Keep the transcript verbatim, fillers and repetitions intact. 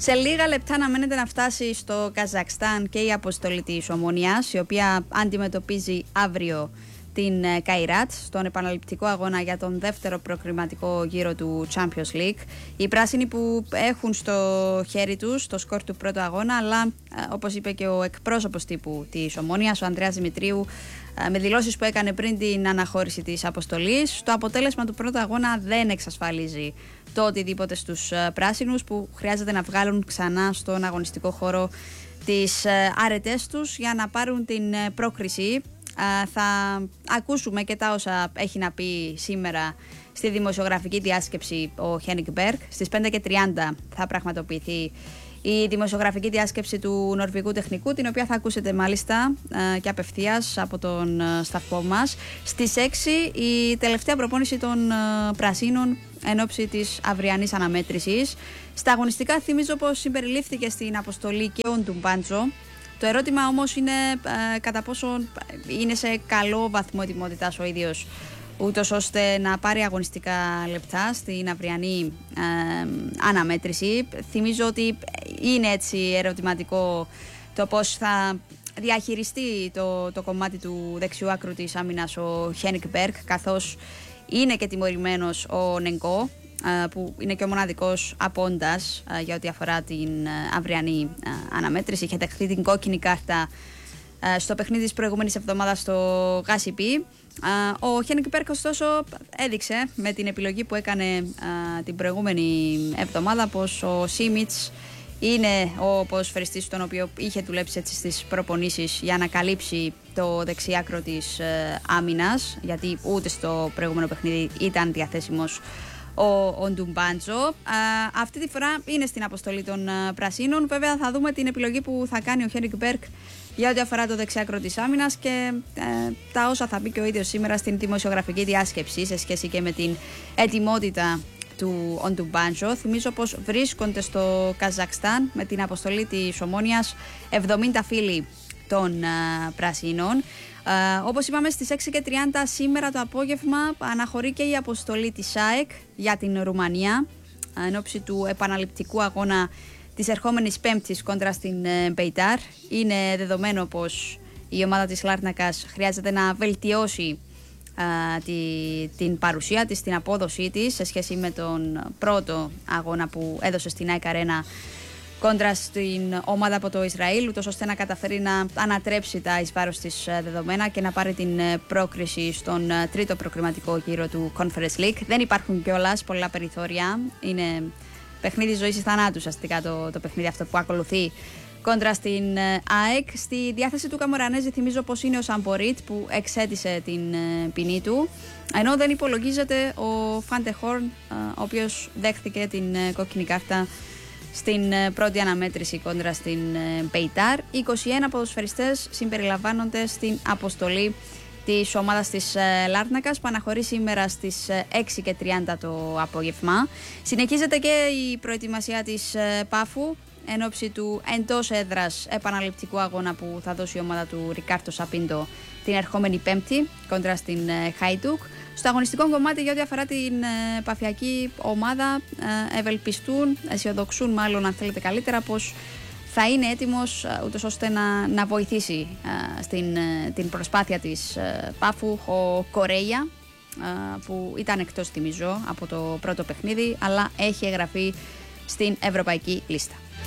Σε λίγα λεπτά αναμένεται να φτάσει στο Καζακστάν και η αποστολή της Ομόνιας, η οποία αντιμετωπίζει αύριο την Καϊράτ στον επαναληπτικό αγώνα για τον δεύτερο προκριματικό γύρο του Champions League. Οι πράσινοι που έχουν στο χέρι τους το σκορ του πρώτου αγώνα, αλλά όπως είπε και ο εκπρόσωπος τύπου της Ομόνιας, ο Ανδρέας Δημητρίου, με δηλώσεις που έκανε πριν την αναχώρηση της αποστολής, το αποτέλεσμα του πρώτου αγώνα δεν εξασφαλίζει το οτιδήποτε στους πράσινους, που χρειάζεται να βγάλουν ξανά στον αγωνιστικό χώρο τις αρετές τους για να πάρουν την πρόκριση. Θα ακούσουμε και τα όσα έχει να πει σήμερα στη δημοσιογραφική διάσκεψη ο Χένικ Μπέργκ. Στις πέντε και τριάντα θα πραγματοποιηθεί η δημοσιογραφική διάσκεψη του νορβηγού τεχνικού, την οποία θα ακούσετε μάλιστα και απευθείας από τον σταθμό μας. Στις έξι η τελευταία προπόνηση των πρασίνων εν ώψη της αυριανής αναμέτρησης. Στα αγωνιστικά θυμίζω πως συμπεριλήφθηκε στην αποστολή και ο Ντουμπάντζο. Το ερώτημα όμως είναι ε, κατά πόσο είναι σε καλό βαθμό ετοιμότητας ο ίδιος, ούτως ώστε να πάρει αγωνιστικά λεπτά στην αυριανή ε, αναμέτρηση. Θυμίζω ότι είναι έτσι ερωτηματικό το πώς θα διαχειριστεί το, το κομμάτι του δεξιού άκρου της άμυνας ο Χένικ Μπέργκ, καθώς είναι και τιμωρημένος ο Νεγκό, που είναι και ο μοναδικός απόντας για ό,τι αφορά την αυριανή αναμέτρηση. Είχε δεχθεί την κόκκινη κάρτα στο παιχνίδι της προηγούμενης εβδομάδας στο Γάσιπι. Ο Χένικ Μπέργκ ωστόσο έδειξε με την επιλογή που έκανε την προηγούμενη εβδομάδα πως ο Σίμιτς είναι ο ποδοσφαιριστής τον οποίο είχε δουλέψει έτσι στις προπονήσεις για να καλύψει το δεξιάκρο της άμυνας, γιατί ούτε στο προηγούμενο παιχνίδι ήταν διαθέσιμος ο, ο Ντουμπάντζο. Αυτή τη φορά είναι στην αποστολή των α, Πρασίνων. Βέβαια θα δούμε την επιλογή που θα κάνει ο Χένικ Μπέργκ για ό,τι αφορά το δεξιάκρο της άμυνας και ε, τα όσα θα πει και ο ίδιος σήμερα στην δημοσιογραφική διάσκεψη σε σχέση και με την ετοιμότητα του ο Ντουμπάντζο. Θυμίζω πως βρίσκονται στο Καζακστάν με την αποστολή της Ομόνιας εβδομήντα φίλοι των α, Πρασίνων. Uh, όπως είπαμε, στις έξι και τριάντα σήμερα το απόγευμα αναχωρεί και η αποστολή της ΑΕΚ για την Ρουμανία uh, εν ώψη του επαναληπτικού αγώνα της ερχόμενης Πέμπτης κόντρα στην uh, Μπεϊτάρ. Είναι δεδομένο πως η ομάδα της Λάρνακας χρειάζεται να βελτιώσει uh, τη, την παρουσία της, την απόδοσή της σε σχέση με τον πρώτο αγώνα που έδωσε στην ΑΕΚ Αρένα κόντρα στην ομάδα από το Ισραήλ, ούτως ώστε να καταφέρει να ανατρέψει τα εις βάρος της δεδομένα και να πάρει την πρόκριση στον τρίτο προκριματικό γύρο του Conference League. Δεν υπάρχουν κιόλας πολλά περιθώρια. Είναι παιχνίδι ζωής ή θανάτου ουσιαστικά το, το παιχνίδι αυτό που ακολουθεί κόντρα στην ΑΕΚ. Στη διάθεση του Καμορανέζη θυμίζω πως είναι ο Σαμπορίτ που εξέτησε την ποινή του, ενώ δεν υπολογίζεται ο Φαντεχόρν, ο οποίος δέχθηκε την κόκκινη κάρτα στην πρώτη αναμέτρηση κόντρα στην Μπεϊτάρ. είκοσι ένα ποδοσφαιριστές συμπεριλαμβάνονται στην αποστολή της ομάδας της Λάρνακας που αναχωρεί σήμερα στις έξι και τριάντα το απόγευμα. Συνεχίζεται και η προετοιμασία της Πάφου εν ώψη του εντός έδρας επαναληπτικού αγώνα που θα δώσει η ομάδα του Ρικάρτο Σαπίντο την ερχόμενη Πέμπτη κόντρα στην Χάιντουκ. Στο αγωνιστικό κομμάτι, για ό,τι αφορά την ε, παφιακή ομάδα, ε, ευελπιστούν, αισιοδοξούν μάλλον αν θέλετε καλύτερα, πως θα είναι έτοιμος ε, ούτως ώστε να, να βοηθήσει ε, στην ε, την προσπάθεια της ε, Πάφου ο Κορέια, ε, που ήταν εκτός θυμίζω από το πρώτο παιχνίδι, αλλά έχει εγγραφεί στην ευρωπαϊκή λίστα.